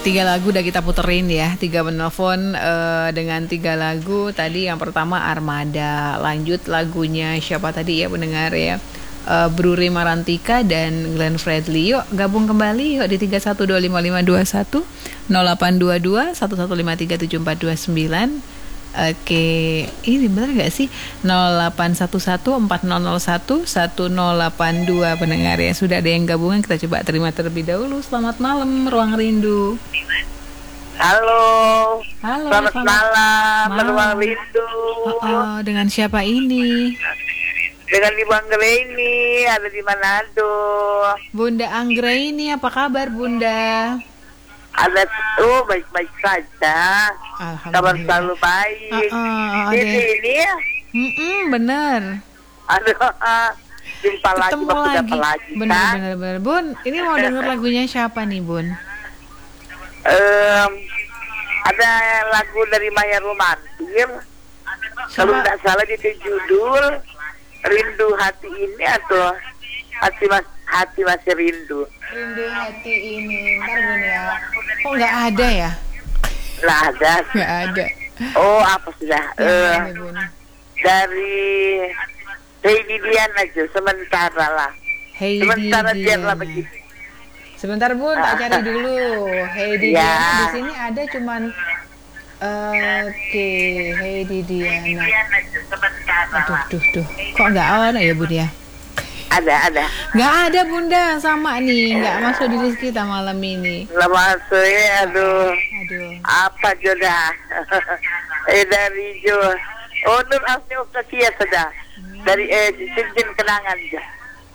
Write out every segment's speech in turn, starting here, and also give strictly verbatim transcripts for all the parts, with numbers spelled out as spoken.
Tiga lagu udah kita puterin ya, tiga penelpon uh, dengan tiga lagu. Tadi yang pertama Armada, lanjut lagunya siapa tadi ya pendengar ya, uh, Bruri Marantika dan Glenn Fredly. Yuk gabung kembali yuk di tiga satu dua lima lima dua satu nol delapan dua dua satu satu lima tiga tujuh empat dua sembilan. Oke, ini benar gak sih? nol delapan satu satu empat nol nol satu satu nol delapan dua pendengar ya. Sudah ada yang gabungan, kita coba terima terlebih dahulu. Selamat malam Ruang Rindu. Halo. Halo. Selamat, selamat malam, malam. Ruang Rindu. Oh, oh, dengan siapa ini? Dengan Ibu Anggraini, ada di Manado. Bunda Anggraini, apa kabar Bunda? Ada, oh baik-baik saja. Kabar selalu baik. Oh, oh, oh, ini ini ya. Mm-mm, bener. Aduh, jumpa lagi, ketemu lagi. lagi bener, kan? bener, bener. Bun, ini mau denger lagunya siapa nih Bun? Um, ada lagu dari Maya Romantir. Kalau tidak salah itu judul Rindu Hati Ini atau Hati Mas Hati Masih Rindu. Rindu Hati Ini. Ntar Bun ya. Kok nggak ada ya? Nggak ada. Nggak ada. Oh apa sudah? Ya, uh, ini, Bun. Dari Heidi Dian aja sementara lah. Heidi sementara Dian. biarlah begitu. Sebentar Bun, tak cari dulu. Heidi Ya. Diana di sini ada cuman uh, oke, okay. Heidi Diana. Aduh, duh, duh. Kok nggak ada ya Bun ya? Ada, ada. Nggak ada Bunda, sama nih, nggak masuk di list kita malam ini. Nggak masuk ya, aduh. Aduh. Apa jodoh? eh dari Jo. Oh Nur Afni Octavia sudah. Dari eh cincin kenangan aja.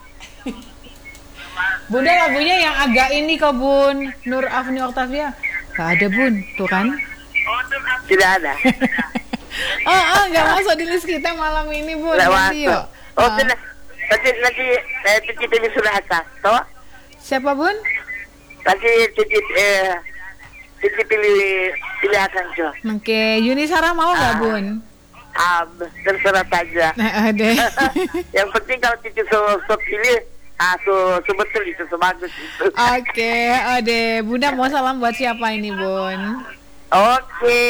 Bunda lagunya yang agak ini kok Bun, Nur Afni Octavia. Nggak ada Bun, tuh kan? Tidak ada. oh, oh, nggak masuk di list kita malam ini Bun. Nggak Nanti masuk. yuk. Oh Uh. sudah. Nanti nanti eh, Cicit ini sudah atas, toh? Siapa Bun? Nanti Cicit eh Cicit pilih pilih akan Jo. Oke, Yuni Sarah mau nggak Ah. Bun? Ah, terserah saja. Nah, ada. Yang penting kalau Cicit so, so pilih, ah so, so betul itu, so bagus itu. Oke, ode. Bunda mau salam buat siapa ini Bun? Oke.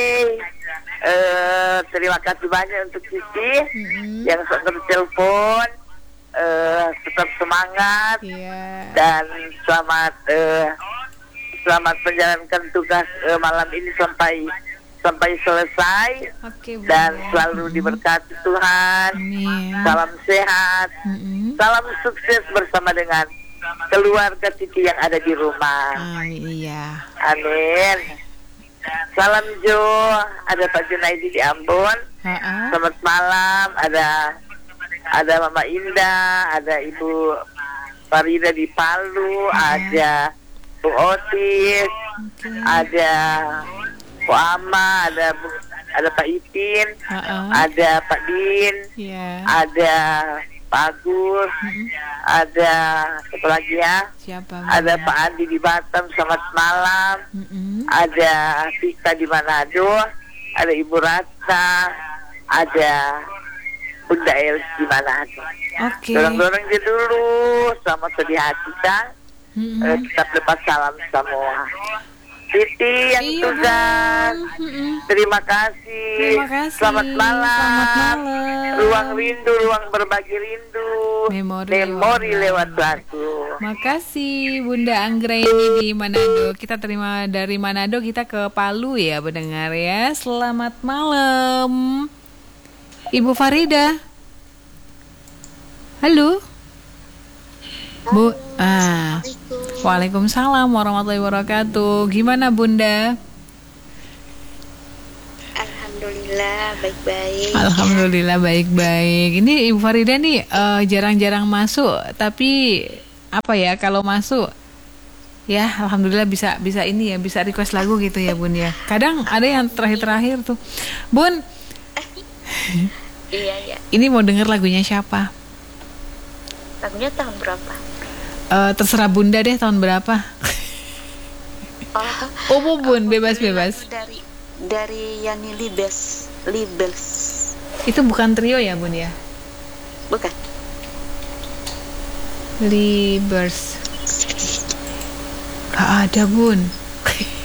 Eh, terima kasih banyak untuk Cici Mm-hmm. yang sudah telepon. Eh, tetap semangat. Iya. Dan selamat eh, selamat menjalankan tugas eh, malam ini sampai sampai selesai. Oke, Bunda. Dan selalu diberkati Tuhan. Amin. Salam sehat. Mm-mm. Salam sukses bersama dengan keluarga Cici yang ada di rumah. Amin, iya. Amin. Salam Jo, ada Pak Junaidi di Ambon. Ha-ha. Selamat malam. Ada ada Mama Indah, ada Ibu Farida di Palu, ada Bu Otis, Oke. ada Bu Ama, ada Bu, ada Pak Ipin, Ha-ha. ada Pak Din, Iya. ada Pak Agus, Mm-mm. ada apa lagi ya? Siapa? Ada Bunda? Pak Andi di Batam, selamat malam. Mm-mm. Ada Vika di Manado, ada Ibu Ratna, ada Bunda Els di Manado. Oke. Dorong-dorong dia dulu, sama sedih hati kan. Mm-mm. Eh, kita lepas salam semua. Titi yang Iya, tugas. Bun. Mm-mm. Terima kasih. Terima kasih. Selamat malam. Selamat malam. Ruang rindu, ruang berbagi rindu. Memori Memori lewat lewat lagu. Makasih Bunda Anggraini di Manado. Kita terima dari Manado, kita ke Palu ya pendengar ya. Selamat malam Ibu Farida. Halo Bu. Ah. Waalaikumsalam warahmatullahi wabarakatuh. Gimana Bunda? Alhamdulillah baik-baik. Alhamdulillah baik-baik. Ini Ibu Farida nih eh, jarang-jarang masuk, tapi apa ya kalau masuk ya alhamdulillah bisa bisa ini ya, bisa request lagu gitu ya Bun ya. Kadang ada yang terakhir-terakhir tuh. Bun. Iya ya. Ini mau denger lagunya siapa? Lagunya tahun berapa? Eh, terserah Bunda deh tahun berapa. Oh, Umum Bun, bebas-bebas. lagu dari dari Yani Libes, Libes. Itu bukan trio ya Bun ya? Bukan. Libers. Gak ada Bun.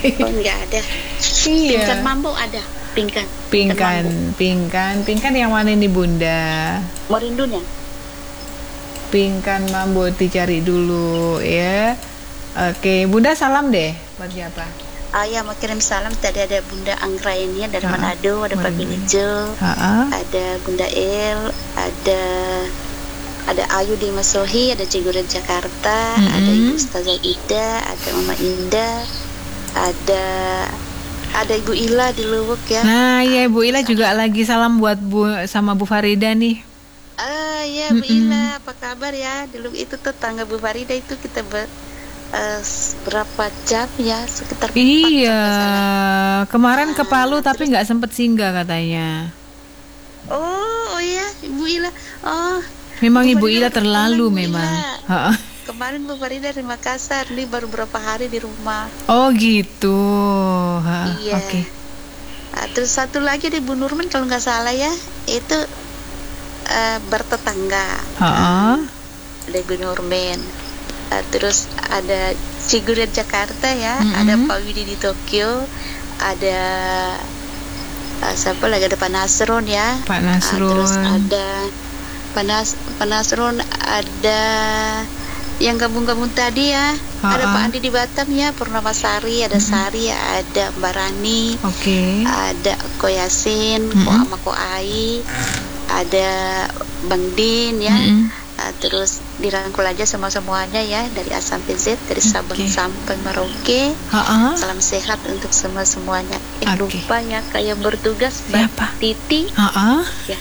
Oh, nggak ada. Iya. Pingkan mambo ada. Pingkan. Pingkan, pingkan, pingkan yang mana ini Bunda? Merindunya. Pingkan mambo dicari dulu ya. Oke, Bunda salam deh buat siapa? Ah ya, mau kirim salam. Tadi ada Bunda Anggraini dari Ha-ha. Manado, ada Pak Manado. Bilijo, Ha-ha. ada Bunda El, ada ada Ayu di Masohi, ada Ciguren Jakarta, Mm-mm. ada Ibu Ustazah Ida, ada Mama Indah, ada ada Ibu Ila di Luwuk ya. Nah, ya Bu Ila juga lagi salam buat Bu sama Bu Farida nih. Ah ya Bu Mm-mm. Ila, apa kabar ya? Di Luwuk itu tetangga Bu Farida itu kita ber, eh, s- berapa jam ya? Sekitar empat Iya, kalau nggak salah. kemarin ke Ah, Palu tapi terus- nggak sempet singgah katanya. Oh, oh ya, Ibu Ila. Oh, Memang Bu Ibu Farida Ila udah terlalu pulang, Bu memang. Ila. Ha-ha. Kemarin Bu Farida dari Makassar, ini baru berapa hari di rumah. Oh gitu. Ha, Iya. Oke. Ah, terus satu lagi di Bu Nurman kalau nggak salah ya, itu eh, bertetangga. Ha-ha. Ada Bu Nurman. Ah, terus ada Ciguren Jakarta ya, Mm-mm. ada Pak Widi di Tokyo, ada ah, siapa lagi, ada Pak Nasron ya. Pak Ah, terus Nasrun. ada Panas Panasron, ada yang gabung-gabung tadi ya. Ada Ha-ha. Pak Andi di Batam ya, Purnama Sari, ada Sari, ada Mbak Rani, Oke. ada Ko Yasin, Ko Mm-mm. Ama Ko Ai, ada Bang Din ya. Mm-mm. Ah, terus dirangkul aja sama semuanya ya, dari A sampai Z, dari Sabang Oke. sampai Merauke. Ha-ha. Salam sehat untuk semua semuanya. Eh Oke. lupa ya, kayak bertugas Mbak Siapa? Titi Ha-ha. ya.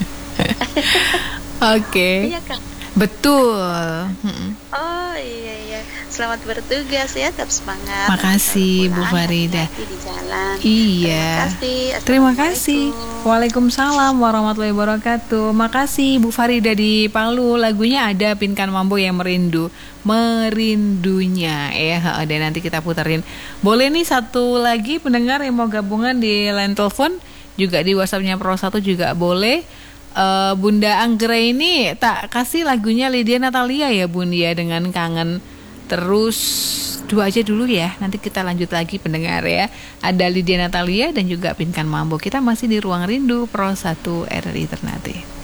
Oke. Iya Kak. Betul. Mm-mm. Oh iya iya, selamat bertugas ya, tetap semangat. Makasih, Pulang, Bu Farida. hati-hati di jalan. Iya. Terima kasih. Terima kasih. Assalamualaikum. Waalaikumsalam warahmatullahi wabarakatuh. Makasih Bu Farida di Palu. Lagunya ada Pinkan Mambo yang merindu, merindunya ya. Ha, dan nanti kita puterin. Boleh nih satu lagi pendengar yang mau gabungan di line telepon, juga di WhatsAppnya Pro satu juga boleh. Eh, Bunda Anggra ini tak kasih lagunya Lydia Natalia ya Bun ya, dengan Kangen. Terus dua aja dulu ya, nanti kita lanjut lagi pendengar ya. Ada Lydia Natalia dan juga Pinkan Mambo. Kita masih di Ruang Rindu Pro satu R R I Ternate.